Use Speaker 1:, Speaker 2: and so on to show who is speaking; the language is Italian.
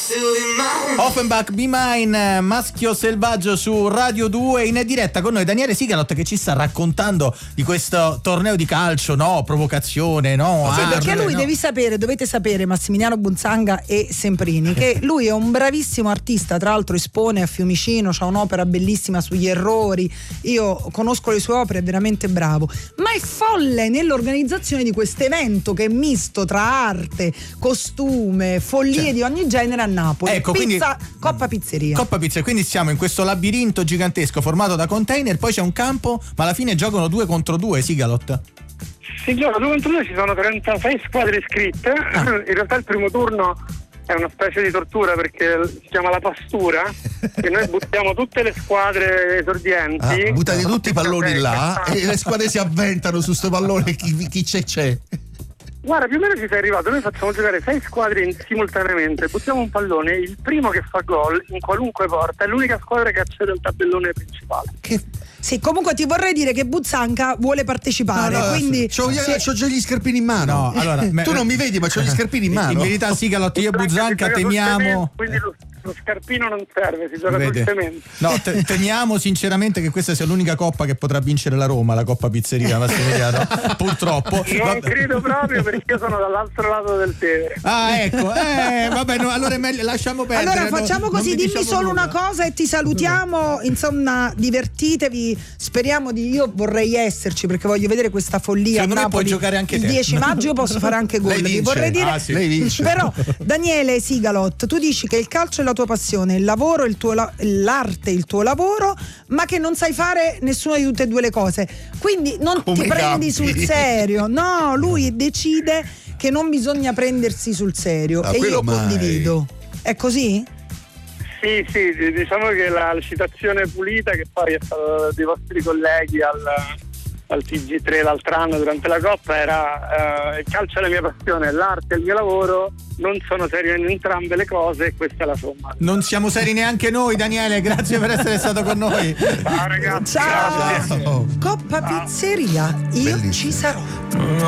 Speaker 1: Offenbach, Be Mine, Maschio Selvaggio su Radio 2, in diretta con noi Daniele Sigalot che ci sta raccontando di questo torneo di calcio, no? Provocazione, no?
Speaker 2: Perché lui,
Speaker 1: no?
Speaker 2: dovete sapere, Massimiliano Bunzanga e Semprini, che lui è un bravissimo artista, tra l'altro espone a Fiumicino, c'ha un'opera bellissima sugli errori, io conosco le sue opere, è veramente bravo, ma è folle nell'organizzazione di questo evento che è misto tra arte, costume, follie di ogni genere a Napoli.
Speaker 1: Ecco,
Speaker 2: Pizza, Coppa Pizzeria.
Speaker 1: Coppa Pizzeria, quindi siamo in questo labirinto gigantesco formato da container, poi c'è un campo, ma alla fine giocano 2 contro 2, Sigalot.
Speaker 3: Si gioca 2 contro 2, ci sono 36 squadre iscritte. In realtà il primo turno è una specie di tortura perché si chiama la pastura e noi buttiamo tutte le squadre esordienti.
Speaker 4: Buttate tutti i palloni là e le squadre si avventano su sto pallone, chi c'è.
Speaker 3: Guarda, più o meno ci sei arrivato, noi facciamo giocare 6 squadre simultaneamente, buttiamo un pallone, il primo che fa gol in qualunque porta è l'unica squadra che accede al tabellone principale.
Speaker 2: Sì, comunque ti vorrei dire che Buzzanca vuole partecipare, quindi
Speaker 4: c'ho già gli scarpini in mano.
Speaker 1: No, allora,
Speaker 4: tu non mi vedi, ma c'ho gli scarpini in mano.
Speaker 1: In verità, Sigalot, io e Buzzanca temiamo.
Speaker 3: Quindi lo scarpino non serve, si gioca sul cemento.
Speaker 1: No, temiamo sinceramente che questa sia l'unica coppa che potrà vincere la Roma, la Coppa Pizzeria, Massimiliano. Purtroppo.
Speaker 3: Non credo proprio, perché io sono dall'altro lato del Tevere.
Speaker 1: Ah, ecco, vabbè, no, allora è meglio, lasciamo perdere.
Speaker 2: Allora facciamo così, dimmi solo una cosa e ti salutiamo, insomma, divertitevi, speriamo io vorrei esserci perché voglio vedere questa follia.
Speaker 1: Secondo
Speaker 2: a Napoli,
Speaker 1: me puoi giocare anche
Speaker 2: il
Speaker 1: te.
Speaker 2: 10 maggio io posso fare anche gol, vi vorrei dire.
Speaker 1: Sì.
Speaker 4: Lei vince.
Speaker 2: Però Daniele Sigalot, tu dici che il calcio è la tua passione, il lavoro l'arte il tuo lavoro, ma che non sai fare nessuna di tutte e due le cose, quindi non
Speaker 4: Come
Speaker 2: ti prendi
Speaker 4: campi.
Speaker 2: sul serio. No, lui decide che non bisogna prendersi sul serio e io condivido. È così?
Speaker 3: Sì, diciamo che la citazione pulita che poi è stata dei vostri colleghi al TG3 l'altro anno durante la Coppa era il calcio è la mia passione, l'arte è il mio lavoro, non sono serio in entrambe le cose e questa è la somma.
Speaker 1: Non siamo seri neanche noi, Daniele, grazie per essere stato con noi.
Speaker 3: Ciao ragazzi.
Speaker 2: Ciao.
Speaker 3: Grazie.
Speaker 2: Coppa Pizzeria, io ci sarò.